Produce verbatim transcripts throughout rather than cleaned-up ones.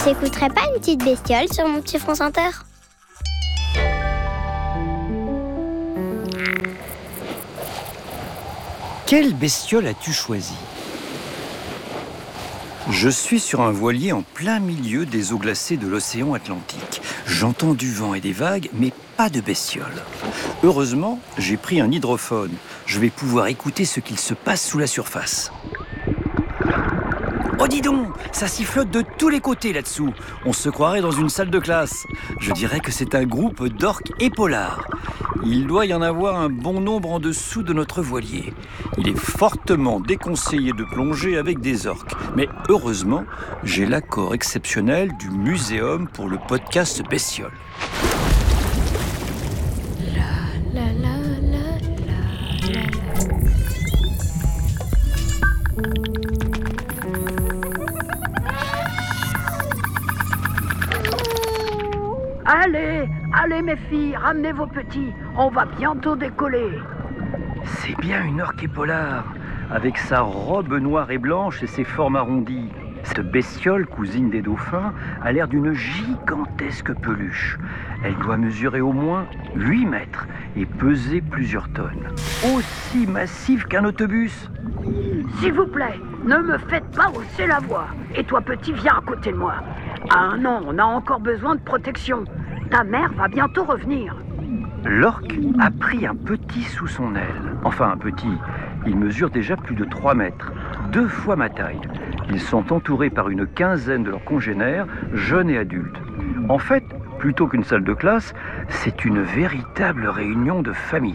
T'écouterais pas une petite bestiole sur mon petit France Inter ? Quelle bestiole as-tu choisi ? Je suis sur un voilier en plein milieu des eaux glacées de l'océan Atlantique. J'entends du vent et des vagues, mais pas de bestiole. Heureusement, j'ai pris un hydrophone. Je vais pouvoir écouter ce qu'il se passe sous la surface. Oh dis donc, ça sifflote de tous les côtés là-dessous. On se croirait dans une salle de classe. Je dirais que c'est un groupe d'orques épaulards. Il doit y en avoir un bon nombre en dessous de notre voilier. Il est fortement déconseillé de plonger avec des orques. Mais heureusement, j'ai l'accord exceptionnel du Muséum pour le podcast Bestiole. La, la, la, la, la, la. Allez, allez mes filles, ramenez vos petits, on va bientôt décoller. C'est bien une orque épaulard, avec sa robe noire et blanche et ses formes arrondies. Cette bestiole, cousine des dauphins, a l'air d'une gigantesque peluche. Elle doit mesurer au moins huit mètres et peser plusieurs tonnes. Aussi massive qu'un autobus. S'il vous plaît, ne me faites pas hausser la voix. Et toi petit, viens à côté de moi. À un an, on a encore besoin de protection. Ta mère va bientôt revenir. L'orque a pris un petit sous son aile. Enfin un petit, il mesure déjà plus de trois mètres, deux fois ma taille. Ils sont entourés par une quinzaine de leurs congénères, jeunes et adultes. En fait, plutôt qu'une salle de classe, c'est une véritable réunion de famille.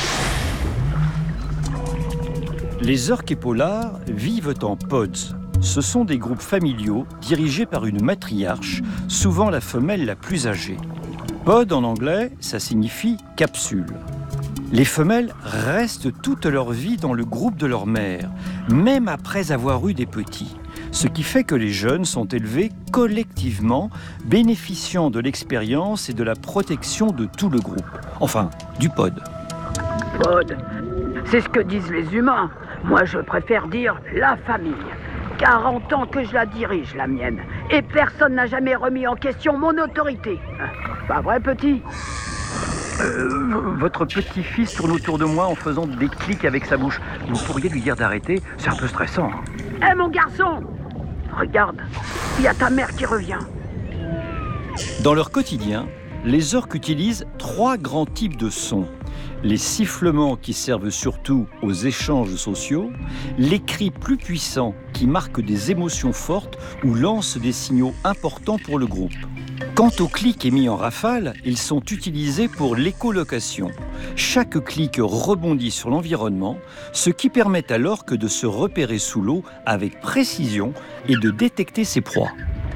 Les orques épaulards vivent en pods. Ce sont des groupes familiaux dirigés par une matriarche, souvent la femelle la plus âgée. Pod en anglais, ça signifie capsule. Les femelles restent toute leur vie dans le groupe de leur mère, même après avoir eu des petits. Ce qui fait que les jeunes sont élevés collectivement, bénéficiant de l'expérience et de la protection de tout le groupe. Enfin, du pod. Pod, c'est ce que disent les humains. Moi, je préfère dire la famille. quarante ans que je la dirige, la mienne. Et personne n'a jamais remis en question mon autorité. Pas vrai, petit ? Euh, votre petit-fils tourne autour de moi en faisant des clics avec sa bouche. Vous pourriez lui dire d'arrêter, c'est un peu stressant. Hé, hey, mon garçon ! Regarde, il y a ta mère qui revient. Dans leur quotidien, les orques utilisent trois grands types de sons. Les sifflements qui servent surtout aux échanges sociaux, les cris plus puissants qui marquent des émotions fortes ou lancent des signaux importants pour le groupe. Quant aux clics émis en rafale, ils sont utilisés pour l'écholocation. Chaque clic rebondit sur l'environnement, ce qui permet à l'orque de se repérer sous l'eau avec précision et de détecter ses proies.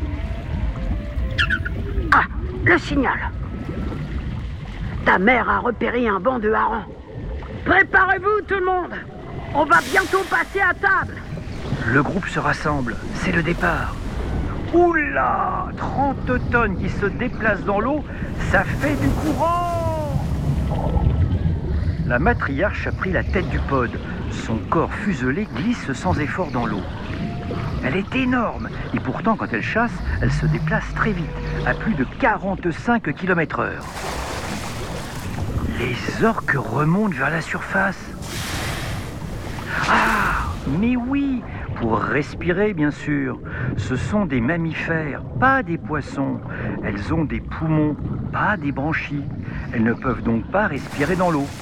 Ah, le signal. Ta mère a repéré un banc de harengs. Préparez-vous tout le monde. On va bientôt passer à table. Le groupe se rassemble, c'est le départ. Oula, trente tonnes qui se déplacent dans l'eau, ça fait du courant. La matriarche a pris la tête du pod. Son corps fuselé glisse sans effort dans l'eau. Elle est énorme et pourtant quand elle chasse, elle se déplace très vite, à plus de quarante-cinq kilomètres heure. Les orques remontent vers la surface. Ah, mais oui, pour respirer bien sûr. Ce sont des mammifères, pas des poissons. Elles ont des poumons, pas des branchies. Elles ne peuvent donc pas respirer dans l'eau.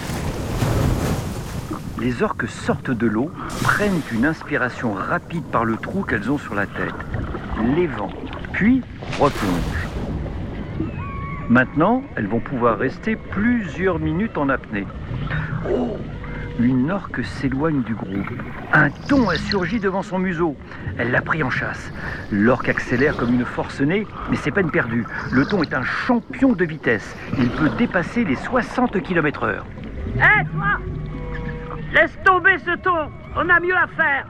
Les orques sortent de l'eau, prennent une inspiration rapide par le trou qu'elles ont sur la tête, l'évent, puis replongent. Maintenant, elles vont pouvoir rester plusieurs minutes en apnée. Oh, une orque s'éloigne du groupe. Un thon a surgi devant son museau. Elle l'a pris en chasse. L'orque accélère comme une forcenée, mais c'est peine perdue. Le thon est un champion de vitesse. Il peut dépasser les soixante kilomètres heure. Hé, hey, toi ! Laisse tomber ce thon, on a mieux à faire.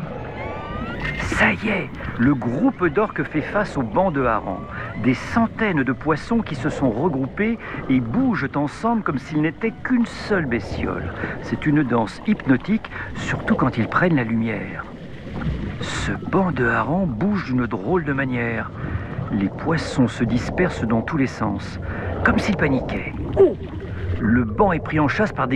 Ça y est, le groupe d'orques fait face au banc de harengs. Des centaines de poissons qui se sont regroupés et bougent ensemble comme s'ils n'étaient qu'une seule bestiole. C'est une danse hypnotique, surtout quand ils prennent la lumière. Ce banc de harengs bouge d'une drôle de manière. Les poissons se dispersent dans tous les sens, comme s'ils paniquaient. Oh, Le banc est pris en chasse par des